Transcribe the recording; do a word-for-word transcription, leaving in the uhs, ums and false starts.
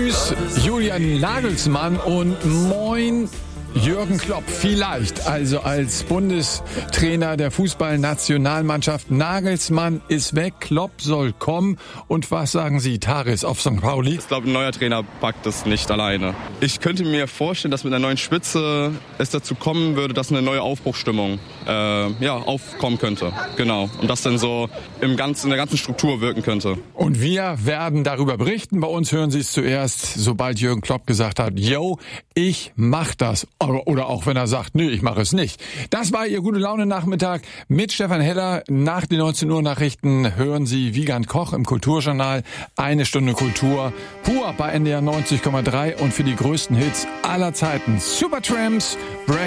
Tschüss, Julian Nagelsmann und moin, Jürgen Klopp. Vielleicht also als Bundestrainer der Fußballnationalmannschaft. Nagelsmann ist weg, Klopp soll kommen. Und was sagen Sie, Taris auf Sankt Pauli? Ich glaube, ein neuer Trainer packt es nicht alleine. Ich könnte mir vorstellen, dass mit einer neuen Spitze es dazu kommen würde, dass eine neue Aufbruchsstimmung äh, ja, aufkommen könnte. Genau. Und das dann so im ganzen, in der ganzen Struktur wirken könnte. Und wir werden darüber berichten. Bei uns hören Sie es zuerst, sobald Jürgen Klopp gesagt hat, yo, ich mach das. Oder auch wenn er sagt, nö, ich mache es nicht. Das war Ihr Gute-Laune-Nachmittag mit Stefan Heller. Nach den neunzehn Uhr Nachrichten hören Sie Wiegand Koch im Kulturjournal. Eine Stunde Kultur pur bei N D R neunzig Komma drei und für die größten Hits aller Zeiten. Supertramps,